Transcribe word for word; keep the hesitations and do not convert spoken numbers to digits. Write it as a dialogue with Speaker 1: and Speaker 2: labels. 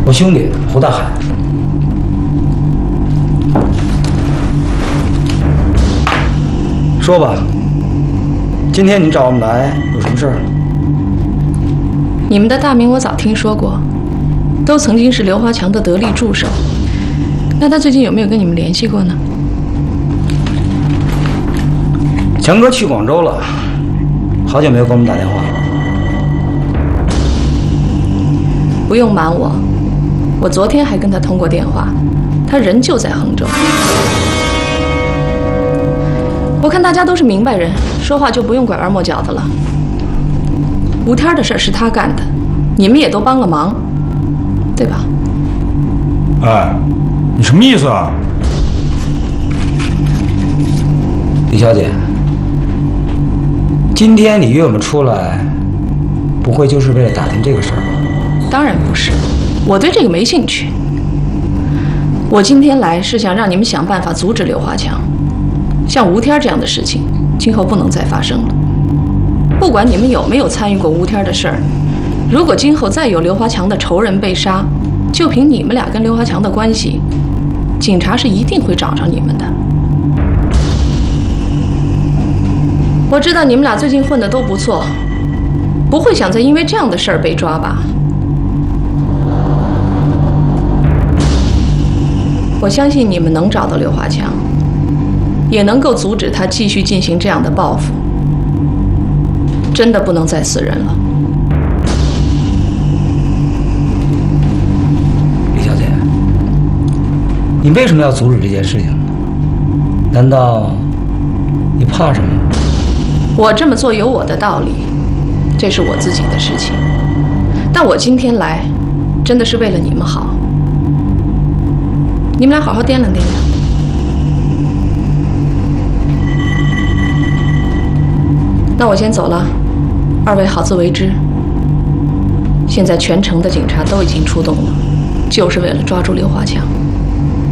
Speaker 1: 我兄弟胡大海。说吧，今天你找我们来有什么事儿？
Speaker 2: 你们的大名我早听说过，都曾经是刘华强的得力助手。那他最近有没有跟你们联系过呢？
Speaker 1: 强哥去广州了，好久没有给我们打电话了。
Speaker 2: 不用瞒我，我昨天还跟他通过电话，他人就在杭州。我看大家都是明白人，说话就不用拐弯抹角的了。吴天的事是他干的，你们也都帮了忙，对吧？
Speaker 3: 哎，你什么意思啊？
Speaker 1: 李小姐，今天你约我们出来，不会就是为了打听这个事儿吧？
Speaker 2: 当然不是，我对这个没兴趣。我今天来是想让你们想办法阻止刘华强。像吴天这样的事情，今后不能再发生了。不管你们有没有参与过吴天的事儿，如果今后再有刘华强的仇人被杀，就凭你们俩跟刘华强的关系，警察是一定会找上你们的。我知道你们俩最近混得都不错，不会想再因为这样的事儿被抓吧？我相信你们能找到刘华强。也能够阻止他继续进行这样的报复。真的不能再死人了。
Speaker 1: 李小姐，你为什么要阻止这件事情？难道你怕什么？
Speaker 2: 我这么做有我的道理，这是我自己的事情。但我今天来，真的是为了你们好。你们俩好好掂量掂量。那我先走了，二位好自为之。现在全城的警察都已经出动了，就是为了抓住刘华强。